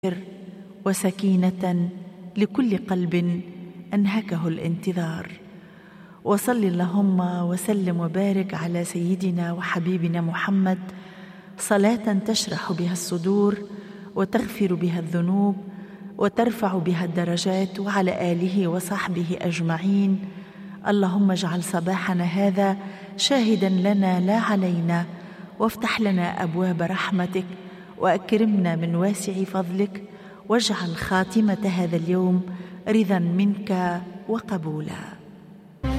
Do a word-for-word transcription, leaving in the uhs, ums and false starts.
وسكينة لكل قلب أنهكه الانتظار. وصل اللهم وسلم وبارك على سيدنا وحبيبنا محمد صلاة تشرح بها الصدور وتغفر بها الذنوب وترفع بها الدرجات، وعلى آله وصحبه أجمعين. اللهم اجعل صباحنا هذا شاهدا لنا لا علينا، وافتح لنا أبواب رحمتك، وأكرمنا من واسع فضلك، واجعل خاتمة هذا اليوم رضا منك وقبولا.